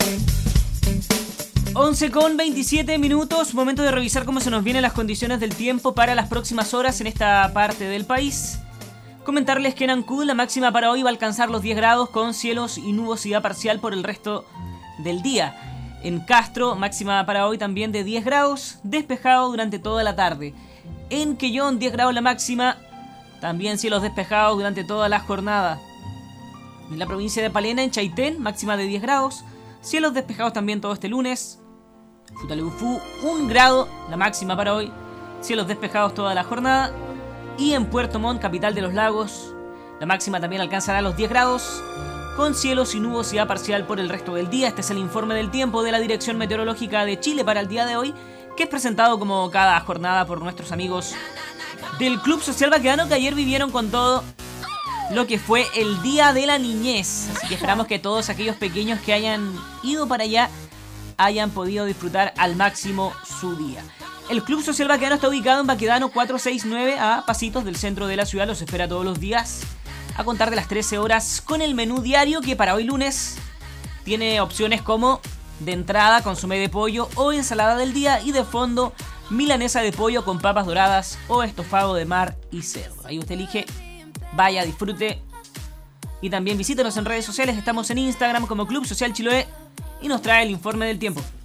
11:27, momento de revisar cómo se nos vienen las condiciones del tiempo para las próximas horas en esta parte del país. Comentarles que en Ancud la máxima para hoy va a alcanzar los 10 grados con cielos y nubosidad parcial por el resto del día. En Castro, máxima para hoy también de 10 grados, despejado durante toda la tarde. En Quellón, 10 grados la máxima, también cielos despejados durante toda la jornada. En la provincia de Palena, en Chaitén, máxima de 10 grados, cielos despejados también todo este lunes. Futaleufú, 1 grado, la máxima para hoy, cielos despejados toda la jornada. Y en Puerto Montt, capital de los lagos, la máxima también alcanzará los 10 grados, con cielos y nubosidad parcial por el resto del día. Este es el informe del tiempo de la Dirección Meteorológica de Chile para el día de hoy, que es presentado como cada jornada por nuestros amigos del Club Social Baquedano, que ayer vivieron con todo lo que fue el Día de la Niñez. Así que esperamos que todos aquellos pequeños que hayan ido para allá hayan podido disfrutar al máximo su día. El Club Social Baquedano está ubicado en Baquedano 469, a pasitos del centro de la ciudad. Los espera todos los días a contar de las 13 horas con el menú diario, que para hoy lunes tiene opciones como de entrada consomé de pollo o ensalada del día, y de fondo milanesa de pollo con papas doradas o estofado de mar y cerdo. Ahí usted elige, vaya, disfrute. Y también visítenos en redes sociales. Estamos en Instagram como Club Social Chiloé y nos trae el informe del tiempo.